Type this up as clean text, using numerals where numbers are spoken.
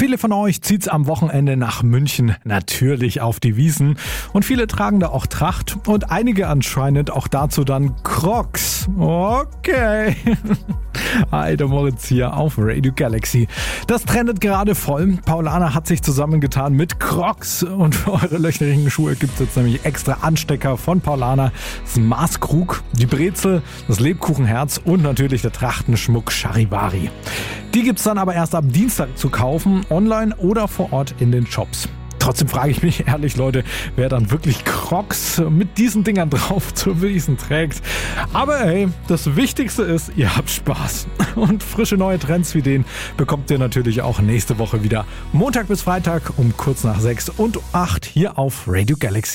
Viele von euch zieht's am Wochenende nach München, natürlich auf die Wiesn. Und viele tragen da auch Tracht und einige anscheinend auch dazu dann Crocs. Okay. Hi, der Moritz hier auf Radio Galaxy. Das trendet gerade voll. Paulaner hat sich zusammengetan mit Crocs. Und für eure löcherigen Schuhe gibt's jetzt nämlich extra Anstecker von Paulaner. Das Maßkrug, die Brezel, das Lebkuchenherz und natürlich der Trachtenschmuck Charivari. Die gibt's dann aber erst ab Dienstag zu kaufen, online oder vor Ort in den Shops. Trotzdem frage ich mich ehrlich, Leute, wer dann wirklich Crocs mit diesen Dingern drauf zur Wiesn trägt. Aber hey, das Wichtigste ist, ihr habt Spaß. Und frische neue Trends wie den bekommt ihr natürlich auch nächste Woche wieder. Montag bis Freitag um kurz nach 6 und 8 hier auf Radio Galaxy.